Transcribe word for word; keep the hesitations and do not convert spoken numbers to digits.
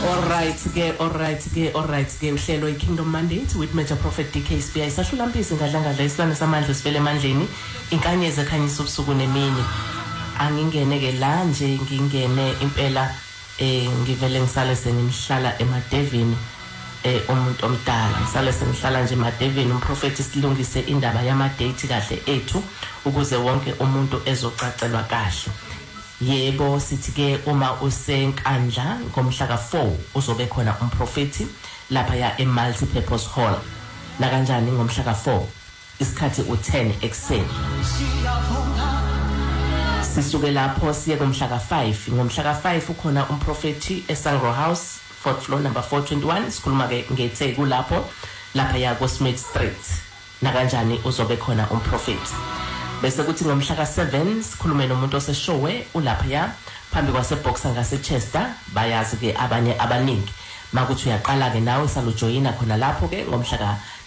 Alright ke alright ke alright ke uhlelo iKingdom Mandate with Major Prophet D K S B I sahlulampisi ngadlangadla isibane samandla sivele emandleni inkanyezi ekhanyisa ubusuku nemini angingene ke la nje ngingene impela eh ngivele ngisale sengihlala eMadevini eh umuntu omdala ngisale sengihlala nje eMadevini umprofeti silungise indaba yama date kahle ethu ukuze wonke umuntu ezocacelwa kahle. Yebo sithi ke uma usenkandla ngomhla ka four uzobe khona umprofeti lapha ya eMultipurpose Hall la kanjani ngomhla ka four isikhathi u ten ekseni sisuke lapho siye ngomhla ka five ngomhla ka five ukhona umprofeti eSangro House fourth floor number four twenty-one sikhuluma ke ngeTheku lapho lapha ya ku Smith Street la kanjani uzobe khona umprofeti. Bese kuthi ngomhla ka seven sikhulume nomuntu oseshowe ulapha ya phambi kwase Boxer ngase Chester bayazi ke abanye abaningi makuthi uyaqala ke nawe salujoyina khona lapho ke ngomhla ka